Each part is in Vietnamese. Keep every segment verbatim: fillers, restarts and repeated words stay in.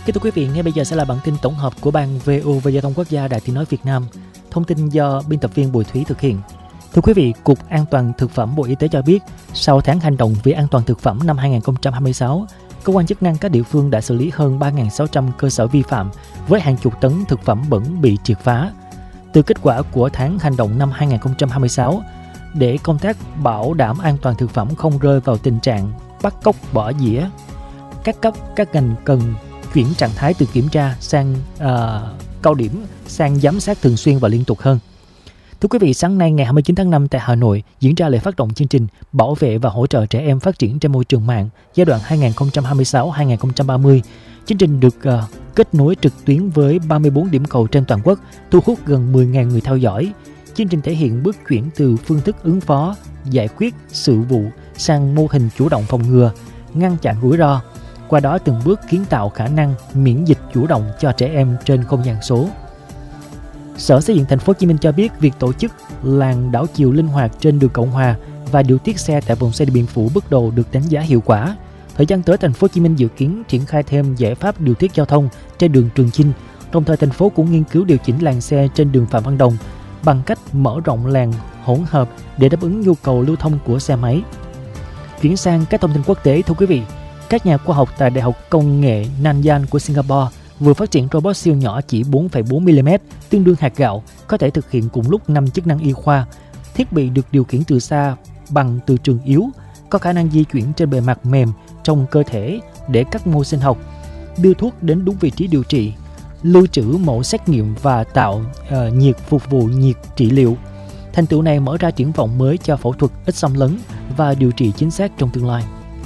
Kính thưa quý vị, ngay bây giờ sẽ là bản tin tổng hợp của Ban vê o vê Giao thông Quốc gia Đài Tiếng nói Việt Nam. Thông tin do biên tập viên Bùi Thúy thực hiện. Thưa quý vị, Cục An toàn Thực phẩm Bộ Y tế cho biết, sau tháng hành động vì an toàn thực phẩm năm hai không hai sáu, cơ quan chức năng các địa phương đã xử lý hơn ba nghìn sáu trăm cơ sở vi phạm với hàng chục tấn thực phẩm bẩn bị triệt phá. Từ kết quả của tháng hành động năm hai không hai sáu, để công tác bảo đảm an toàn thực phẩm không rơi vào tình trạng bắt cóc bỏ dĩa, các cấp các ngành cần chuyển trạng thái từ kiểm tra sang uh, cao điểm sang giám sát thường xuyên và liên tục hơn. Thưa quý vị, sáng nay ngày hai mươi chín tháng năm tại Hà Nội diễn ra lễ phát động chương trình bảo vệ và hỗ trợ trẻ em phát triển trên môi trường mạng giai đoạn hai không hai sáu đến hai không ba mươi. Chương trình được uh, kết nối trực tuyến với ba mươi bốn điểm cầu trên toàn quốc, thu hút gần mười nghìn người theo dõi. Chương trình thể hiện bước chuyển từ phương thức ứng phó, giải quyết sự vụ sang mô hình chủ động phòng ngừa, ngăn chặn rủi ro. Qua đó từng bước kiến tạo khả năng miễn dịch chủ động cho trẻ em trên không gian số. Sở Xây dựng Thành phố Hồ Chí Minh cho biết việc tổ chức làn đảo chiều linh hoạt trên đường Cộng Hòa và điều tiết xe tại vòng xoay Điện Biên Phủ bước đầu được đánh giá hiệu quả. Thời gian tới, Thành phố Hồ Chí Minh dự kiến triển khai thêm giải pháp điều tiết giao thông trên đường Trường Chinh. Đồng thời, thành phố cũng nghiên cứu điều chỉnh làn xe trên đường Phạm Văn Đồng bằng cách mở rộng làn hỗn hợp để đáp ứng nhu cầu lưu thông của xe máy. Chuyển sang các thông tin quốc tế, thưa quý vị, các nhà khoa học tại Đại học Công nghệ Nanyang của Singapore vừa phát triển robot siêu nhỏ chỉ bốn phẩy bốn mi-li-mét, tương đương hạt gạo, có thể thực hiện cùng lúc năm chức năng y khoa. Thiết bị được điều khiển từ xa bằng từ trường yếu, có khả năng di chuyển trên bề mặt mềm trong cơ thể để cắt mô sinh học, đưa thuốc đến đúng vị trí điều trị, lưu trữ mẫu xét nghiệm và tạo uh, nhiệt phục vụ nhiệt trị liệu. Thành tựu này mở ra triển vọng mới cho phẫu thuật ít xâm lấn và điều trị chính xác trong tương lai.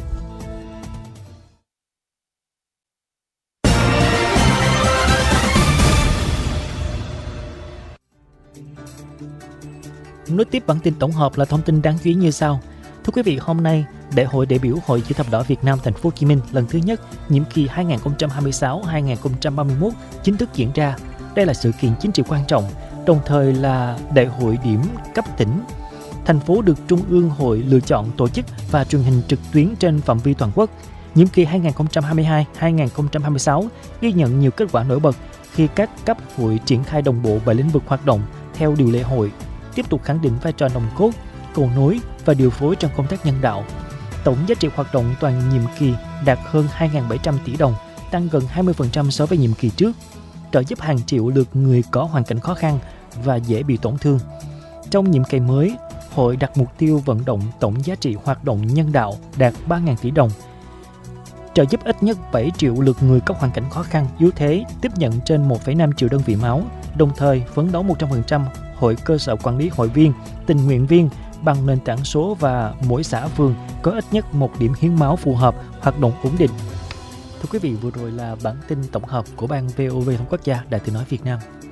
Nối tiếp bản tin tổng hợp là thông tin đáng chú ý như sau. Thưa quý vị, hôm nay, Đại hội đại biểu Hội Chữ thập đỏ Việt Nam Thành phố Hồ Chí Minh lần thứ nhất nhiệm kỳ hai không hai sáu đến hai không ba mốt chính thức diễn ra. Đây là sự kiện chính trị quan trọng, đồng thời là đại hội điểm cấp tỉnh. Thành phố được Trung ương Hội lựa chọn tổ chức và truyền hình trực tuyến trên phạm vi toàn quốc. Nhiệm kỳ hai không hai hai đến hai không hai sáu ghi nhận nhiều kết quả nổi bật khi các cấp hội triển khai đồng bộ bảy lĩnh vực hoạt động theo điều lệ hội, tiếp tục khẳng định vai trò nòng cốt, cầu nối và điều phối trong công tác nhân đạo. Tổng giá trị hoạt động toàn nhiệm kỳ đạt hơn hai nghìn bảy trăm tỷ đồng, tăng gần hai mươi phần trăm so với nhiệm kỳ trước, trợ giúp hàng triệu lượt người có hoàn cảnh khó khăn và dễ bị tổn thương. Trong nhiệm kỳ mới, hội đặt mục tiêu vận động tổng giá trị hoạt động nhân đạo đạt ba nghìn tỷ đồng, trợ giúp ít nhất bảy triệu lượt người có hoàn cảnh khó khăn, yếu thế tiếp nhận trên một phẩy năm triệu đơn vị máu, đồng thời phấn đấu một trăm phần trăm hội cơ sở quản lý hội viên, tình nguyện viên bằng nền tảng số và mỗi xã phường có ít nhất một điểm hiến máu phù hợp, hoạt động ổn định. Thưa quý vị, vừa rồi là bản tin tổng hợp của Ban vê o vê Thông quốc gia Đài Tiếng nói Việt Nam.